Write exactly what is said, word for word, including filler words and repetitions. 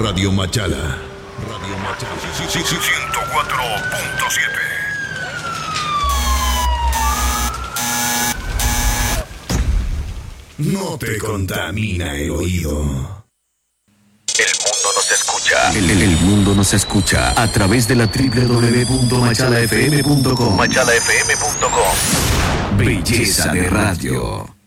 Radio Machala. Radio Machala. Sí, sí, sí, ciento cuatro punto siete. No te contamina el oído. El mundo nos escucha. El, el, el mundo nos escucha a través de la doble u doble u doble u punto machala f m punto com. machala f m punto com. Belleza de radio.